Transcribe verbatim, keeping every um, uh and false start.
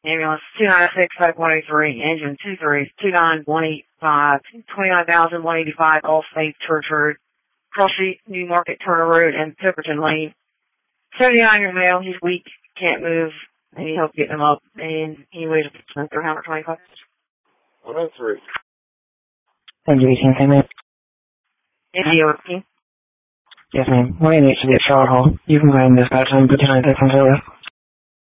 Ambulance two nine six five one eight three, engine two three two nine one eight five, twenty-nine thousand one eighty-five, Allstate Church Road, Cross Street, New Market, Turner Road, and Pipperton Lane. seventy-nine-year male, he's weak, can't move. I need help getting him up, and he weighs one hundred twenty-five. one oh three. Thank you, eighteen, can I? Is he working? Yes, ma'am. one eighty-eight should be at Shower Hall. You can go ahead and dispatch him, put your nine seconds over.